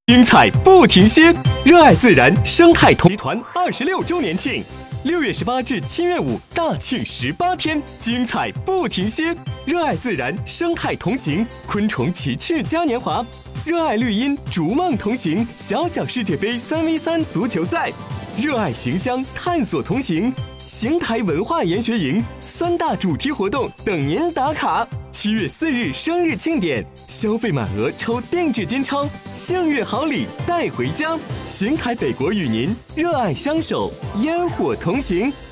精彩不停歇，热爱自然生态集团26周年庆，6月18至7月5大庆18天，精彩不停歇，热爱自然生态同行，昆虫奇趣嘉年华，热爱绿荫逐梦同行，小小世界杯3v3足球赛，热爱行乡探索同行，邢台文化研学营3大主题活动等您打卡。7月4日生日庆典，消费满额抽定制金钞，幸运好礼带回家。邢台北国与您热爱相守，烟火同行。